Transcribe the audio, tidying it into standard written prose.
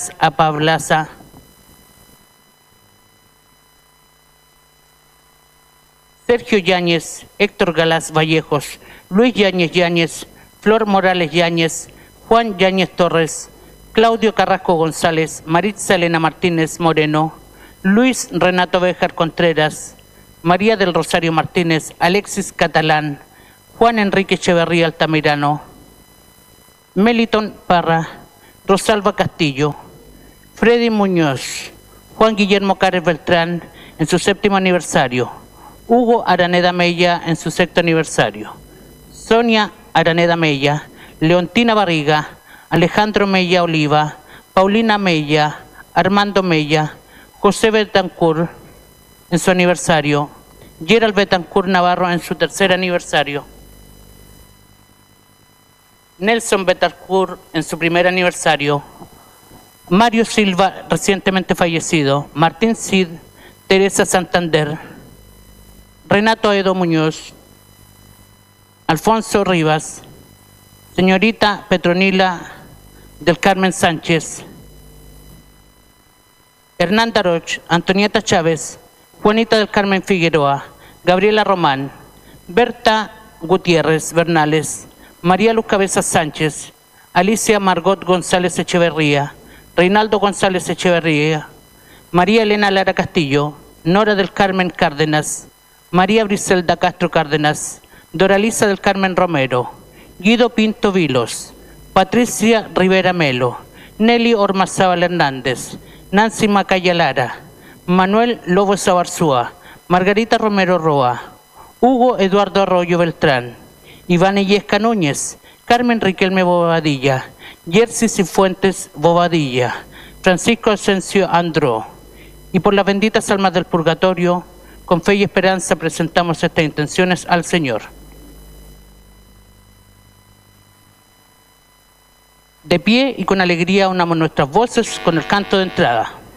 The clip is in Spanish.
Nicolás Apablaza, Sergio Yáñez, Héctor Galás Vallejos, Luis Yáñez Yáñez, Flor Morales Yáñez, Juan Yáñez Torres, Claudio Carrasco González, Maritza Elena Martínez Moreno, Luis Renato Béjar Contreras, María del Rosario Martínez, Alexis Catalán, Juan Enrique Echeverría Altamirano, Meliton Parra, Rosalba Castillo, Freddy Muñoz, Juan Guillermo Cárez Beltrán en su 7º aniversario, Hugo Araneda Mella en su 6º aniversario, Sonia Araneda Mella, Leontina Barriga, Alejandro Mella Oliva, Paulina Mella, Armando Mella, José Betancourt en su aniversario, Gerald Betancourt Navarro en su 3er aniversario, Nelson Betancourt en su 1er aniversario, Mario Silva recientemente fallecido, Martín Cid, Teresa Santander, Renato Edo Muñoz, Alfonso Rivas, señorita Petronila del Carmen Sánchez, Hernanda Roch, Antonieta Chávez, Juanita del Carmen Figueroa, Gabriela Román, Berta Gutiérrez Bernales, María Luz Cabezas Sánchez, Alicia Margot González Echeverría, Reinaldo González Echeverría, María Elena Lara Castillo, Nora del Carmen Cárdenas, María Briselda Castro Cárdenas, Doralisa del Carmen Romero, Guido Pinto Vilos, Patricia Rivera Melo, Nelly Ormazábal Hernández, Nancy Macaya Lara, Manuel Lobo Sabarzúa, Margarita Romero Roa, Hugo Eduardo Arroyo Beltrán, Iván Illesca Núñez, Carmen Riquelme Bobadilla, Jersey Cifuentes Bobadilla, Francisco Asensio Andró. Y por las benditas almas del purgatorio, con fe y esperanza presentamos estas intenciones al Señor. De pie y con alegría unamos nuestras voces con el canto de entrada.